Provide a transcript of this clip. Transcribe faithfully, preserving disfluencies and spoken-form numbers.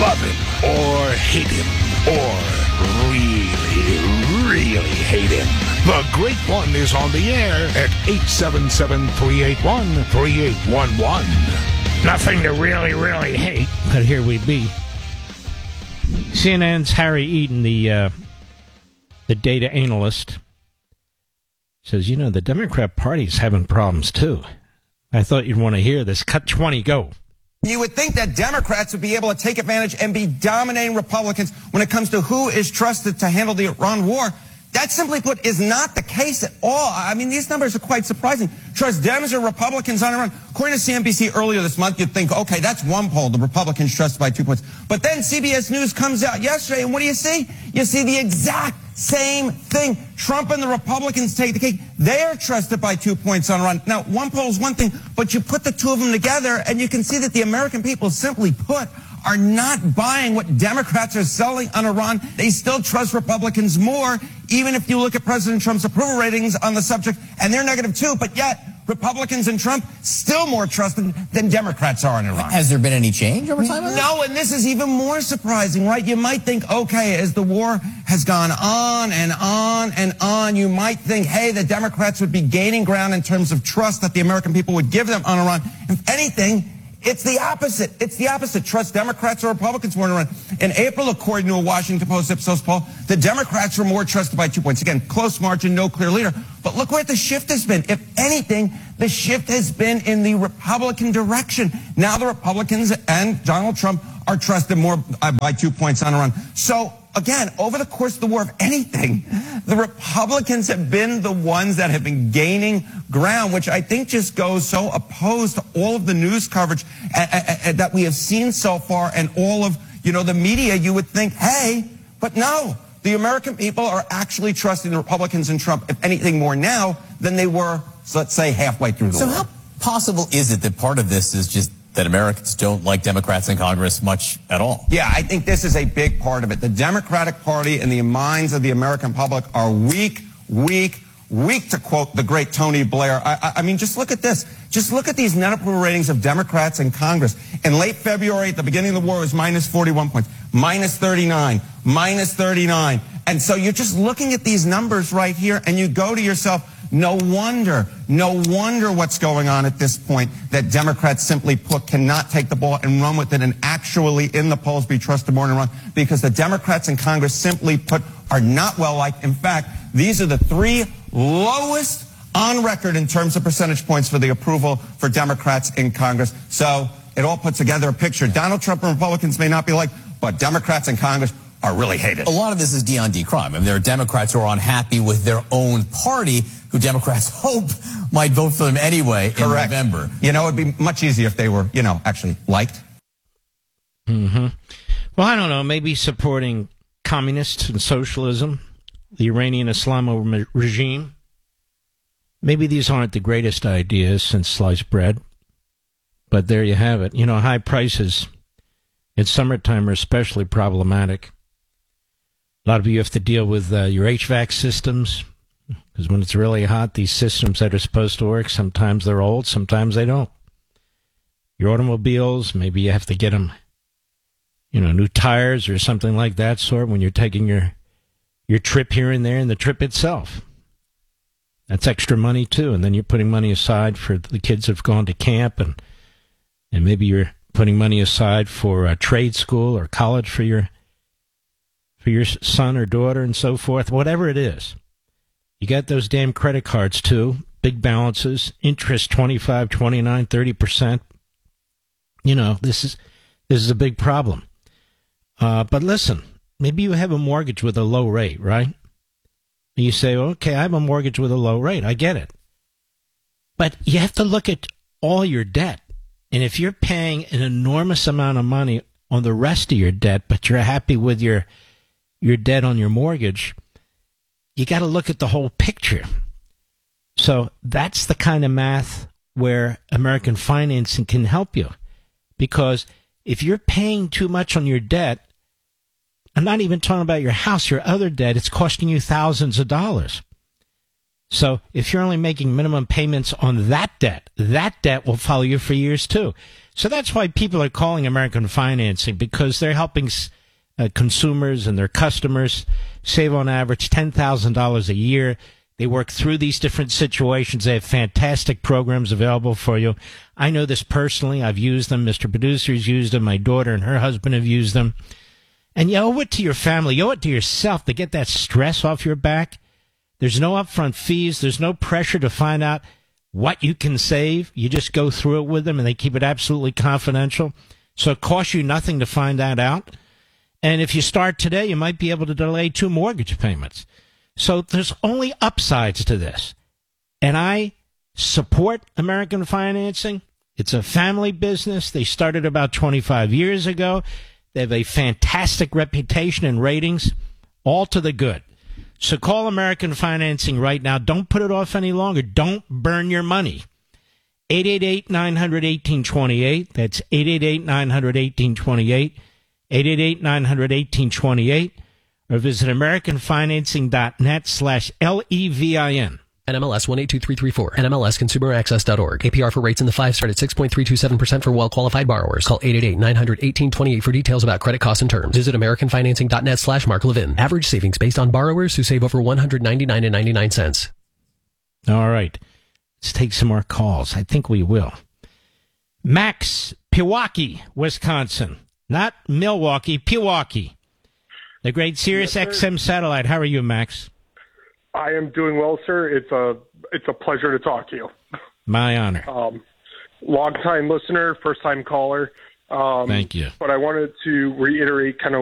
Love him or hate him or really, really hate him. The Great One is on the air at eight seven seven, three eight one, three eight one one. Nothing to really, really hate. But here we be. C N N's Harry Eden, the uh, the data analyst, says, you know, the Democrat Party's having problems, too. I thought you'd want to hear this. Cut twenty, go. You would think that Democrats would be able to take advantage and be dominating Republicans when it comes to who is trusted to handle the Iran war. That, simply put, is not the case at all. I mean, these numbers are quite surprising. Trust Dems or Republicans on Iran. According to C N B C earlier this month, you'd think, okay, that's one poll. The Republicans trusted by two points. But then C B S News comes out yesterday, and what do you see? You see the exact same thing. Trump and the Republicans take the cake. They are trusted by two points on Iran. Now, one poll is one thing, but you put the two of them together, and you can see that the American people, simply put, are not buying what Democrats are selling on Iran. They still trust Republicans more, even if you look at President Trump's approval ratings on the subject, and they're negative too, but yet Republicans and Trump still more trusted than Democrats are in Iran. Has there been any change over time? No, and this is even more surprising, right? You might think, okay, as the war has gone on and on and on, you might think, hey, the Democrats would be gaining ground in terms of trust that the American people would give them on Iran. If anything, it's the opposite. It's the opposite. Trust Democrats or Republicans more in Iran. In April, according to a Washington Post Ipsos poll, the Democrats were more trusted by two points. Again, close margin, no clear leader. But look where the shift has been. If anything, the shift has been in the Republican direction. Now the Republicans and Donald Trump are trusted more by two points on Iran. So, again, over the course of the war, if anything, the Republicans have been the ones that have been gaining ground, which I think just goes so opposed to all of the news coverage uh, uh, uh, that we have seen so far and all of, you know, the media. You would think, hey, but no, the American people are actually trusting the Republicans and Trump, if anything, more now than they were, so let's say, halfway through the so war. So how possible is it that part of this is just that Americans don't like Democrats in Congress much at all? Yeah, I think this is a big part of it. The Democratic Party in the minds of the American public are weak, weak, weak, to quote the great Tony Blair. I, I, I mean, just look at this. Just look at these net approval ratings of Democrats in Congress. In late February, at the beginning of the war, it was minus forty-one points, minus thirty-nine, minus thirty-nine. And so you're just looking at these numbers right here, and you go to yourself, no wonder, no wonder what's going on at this point, that Democrats, simply put, cannot take the ball and run with it and actually in the polls be trusted more than Iran, because the Democrats in Congress, simply put, are not well liked. In fact, these are the three lowest on record in terms of percentage points for the approval for Democrats in Congress. So it all puts together a picture. Donald Trump and Republicans may not be liked, but Democrats in Congress are really hated. A lot of this is D on D crime. I mean, there are Democrats who are unhappy with their own party, who Democrats hope might vote for them anyway in Correct. November. You know, it'd be much easier if they were, you know, actually liked. Mm-hmm. Well, I don't know. Maybe supporting communists and socialism, the Iranian Islamo regime. Maybe these aren't the greatest ideas since sliced bread. But there you have it. You know, high prices in summertime are especially problematic. A lot of you have to deal with uh, your H V A C systems, because when it's really hot, these systems that are supposed to work, sometimes they're old, sometimes they don't. Your automobiles, maybe you have to get them, you know, new tires or something like that sort when you're taking your your trip here and there, and the trip itself. That's extra money, too. And then you're putting money aside for the kids who've gone to camp, and and maybe you're putting money aside for a trade school or college for your for your son or daughter and so forth, whatever it is. You got those damn credit cards, too, big balances, interest twenty-five, twenty-nine, thirty percent. You know, this is this is a big problem. Uh, but listen, maybe you have a mortgage with a low rate, right? And you say, okay, I have a mortgage with a low rate. I get it. But you have to look at all your debt. And if you're paying an enormous amount of money on the rest of your debt, but you're happy with your your debt on your mortgage, you got to look at the whole picture. So that's the kind of math where American financing can help you. Because if you're paying too much on your debt, I'm not even talking about your house, your other debt, it's costing you thousands of dollars. So if you're only making minimum payments on that debt, that debt will follow you for years too. So that's why people are calling American Financing, because they're helping uh, consumers and their customers save on average ten thousand dollars a year. They work through these different situations. They have fantastic programs available for you. I know this personally. I've used them. Mister Producer's used them. My daughter and her husband have used them. And you owe it to your family. You owe it to yourself to get that stress off your back. There's no upfront fees. There's no pressure to find out what you can save. You just go through it with them, and they keep it absolutely confidential. So it costs you nothing to find that out. And if you start today, you might be able to delay two mortgage payments. So there's only upsides to this. And I support American Financing. It's a family business. They started about twenty-five years ago. They have a fantastic reputation and ratings, all to the good. So call American Financing right now. Don't put it off any longer. Don't burn your money. eight eight eight, nine hundred, eighteen twenty-eight. That's eight eight eight, nine hundred, eighteen twenty-eight. eight eight eight, nine hundred, eighteen twenty-eight. Or visit americanfinancing.net slash L-E-V-I-N. N M L S one eight two three three four. N M L S consumer access dot org. A P R for rates in the five start at six point three two seven percent for well-qualified borrowers. Call eight eight eight, nine hundred, eighteen twenty-eight for details about credit costs and terms. Visit americanfinancing.net slash Mark Levin. Average savings based on borrowers who save over one hundred ninety-nine dollars and ninety-nine cents. All right. Let's take some more calls. I think we will. Max, Pewaukee, Wisconsin. Not Milwaukee, Pewaukee. The great Sirius Yes, X M satellite. How are you, Max? I am doing well, sir. It's a it's a pleasure to talk to you. My honor. Um, long time listener, first time caller. Um, Thank you. But I wanted to reiterate kind of